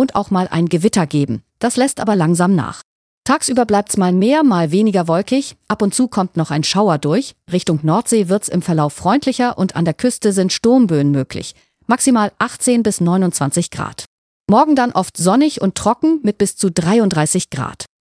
und auch mal ein Gewitter geben. Das lässt aber langsam nach. Tagsüber bleibt's mal mehr, mal weniger wolkig. Ab und zu kommt noch ein Schauer durch. Richtung Nordsee wird's im Verlauf freundlicher und an der Küste sind Sturmböen möglich. Maximal 18 bis 29 Grad. Morgen dann oft sonnig und trocken mit bis zu 33 Grad.